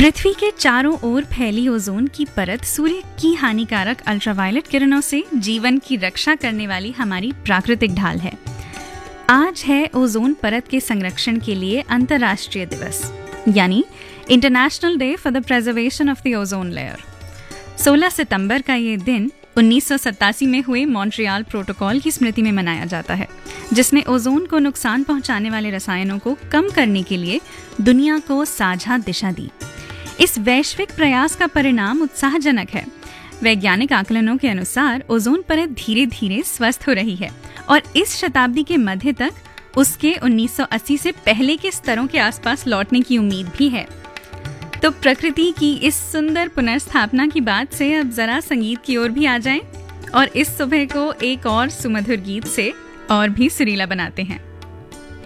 पृथ्वी के चारों ओर फैली ओजोन की परत सूर्य की हानिकारक अल्ट्रावायलेट किरणों से जीवन की रक्षा करने वाली हमारी प्राकृतिक ढाल है। आज है ओजोन परत के संरक्षण के लिए अंतर्राष्ट्रीय दिवस, यानी international day for the preservation of the ozone layer. 16 सितंबर का ये दिन 1987 में हुए मॉन्ट्रियल प्रोटोकॉल की स्मृति में मनाया जाता है, जिसने ओजोन को नुकसान पहुंचाने वाले रसायनों को कम करने के लिए दुनिया को साझा दिशा दी। इस वैश्विक प्रयास का परिणाम उत्साहजनक है। वैज्ञानिक आकलनों के अनुसार ओजोन परत धीरे धीरे स्वस्थ हो रही है और इस शताब्दी के मध्य तक उसके 1980 से पहले के स्तरों के आसपास लौटने की उम्मीद भी है। तो प्रकृति की इस सुंदर पुनर्स्थापना की बात से अब जरा संगीत की ओर भी आ जाएं और इस सुबह को एक और सुमधुर गीत से और भी सुरीला बनाते हैं।